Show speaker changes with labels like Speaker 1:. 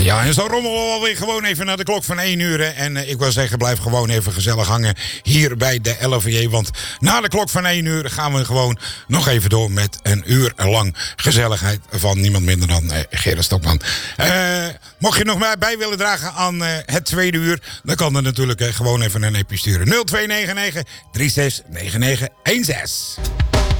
Speaker 1: Ja, en zo rommelen we alweer gewoon even naar de klok van 1 uur. En ik wil zeggen, blijf gewoon even gezellig hangen hier bij de LVJ. Want na de klok van 1 uur gaan we gewoon nog even door met een uur lang gezelligheid van niemand minder dan Gerard Stokman. Mocht je nog bij willen dragen aan het tweede uur, dan kan er natuurlijk gewoon even een appje sturen. 0299 369916.